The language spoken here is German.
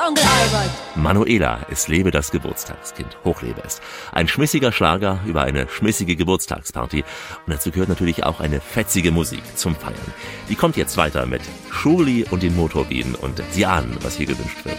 Onkel Albert. Manuela, es lebe das Geburtstagskind. Hochlebe es. Ein schmissiger Schlager über eine schmissige Geburtstagsparty. Und dazu gehört natürlich auch eine fetzige Musik zum Feiern. Die kommt jetzt weiter mit Schurli und den Motorbienen und Sie ahnen, was hier gewünscht wird.